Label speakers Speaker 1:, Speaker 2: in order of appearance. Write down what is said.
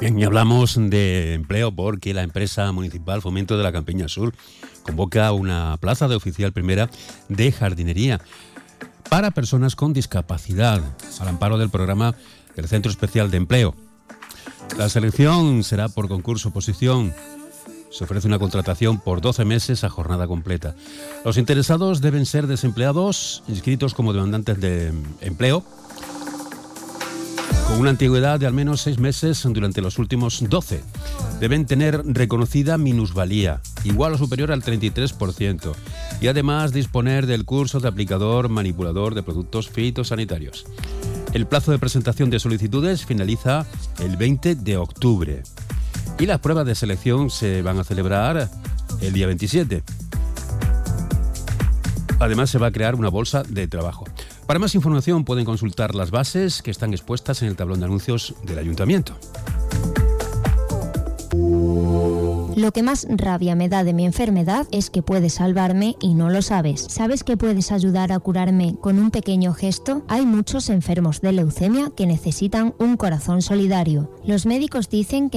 Speaker 1: Bien, y hablamos de empleo porque la empresa municipal Fomento de la Campiña Sur convoca una plaza de oficial primera de jardinería para personas con discapacidad, al amparo del programa del Centro Especial de Empleo. La selección será por concurso-oposición. Se ofrece una contratación por 12 meses a jornada completa. Los interesados deben ser desempleados, inscritos como demandantes de empleo, con una antigüedad de al menos 6 meses durante los últimos 12. Deben tener reconocida minusvalía, igual o superior al 33%, y además disponer del curso de aplicador manipulador de productos fitosanitarios. El plazo de presentación de solicitudes finaliza el 20 de octubre y las pruebas de selección se van a celebrar el día 27. Además, se va a crear una bolsa de trabajo. Para más información pueden consultar las bases que están expuestas en el tablón de anuncios del Ayuntamiento.
Speaker 2: Lo que más rabia me da de mi enfermedad es que puedes salvarme y no lo sabes. ¿Sabes que puedes ayudar a curarme con un pequeño gesto? Hay muchos enfermos de leucemia que necesitan un corazón solidario. Los médicos dicen que